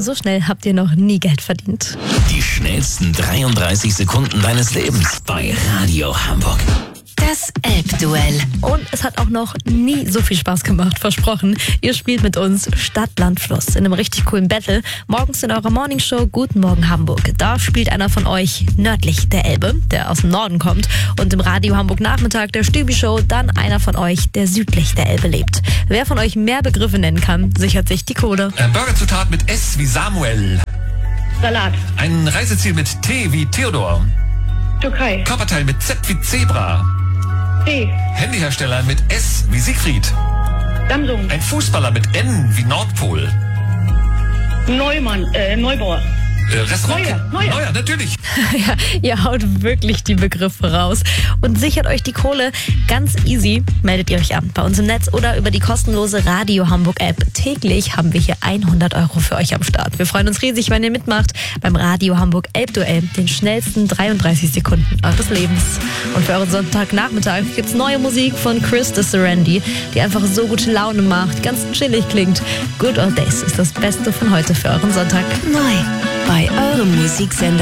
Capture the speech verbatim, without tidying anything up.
so schnell habt ihr noch nie Geld verdient. Die schnellsten dreiunddreißig Sekunden deines Lebens bei Radio Hamburg. Das Elbduell. Und es hat auch noch nie so viel Spaß gemacht, versprochen. Ihr spielt mit uns Stadt, Land, Fluss in einem richtig coolen Battle. Morgens in eurer Morningshow Guten Morgen Hamburg. Da spielt einer von euch nördlich der Elbe, der aus dem Norden kommt. Und im Radio Hamburg Nachmittag der Stübi-Show dann einer von euch, der südlich der Elbe lebt. Wer von euch mehr Begriffe nennen kann, sichert sich die Kohle. Äh, Burgerzutat mit S wie Samuel. Salat. Ein Reiseziel mit T wie Theodor. Türkei. Körperteil mit Z wie Zebra. C. Handyhersteller mit S wie Siegfried. Samsung. Ein Fußballer mit N wie Nordpol. Neumann. Äh, Neubauer. Äh, Restaurant. Neuer, Neuer. Neuer, natürlich. Ja, ihr haut wirklich die Begriffe raus und sichert euch die Kohle ganz easy. Meldet ihr euch an bei uns im Netz oder über die kostenlose Radio Hamburg App. Täglich haben wir hier hundert Euro für euch am Start. Wir freuen uns riesig, wenn ihr mitmacht beim Radio Hamburg Elbduell, den schnellsten dreiunddreißig Sekunden eures Lebens. Und für euren Sonntagnachmittag gibt's neue Musik von Chris de Serendi, die einfach so gute Laune macht, ganz chillig klingt. Good Old Days ist das Beste von heute für euren Sonntag. Neu bei eurem Musiksender.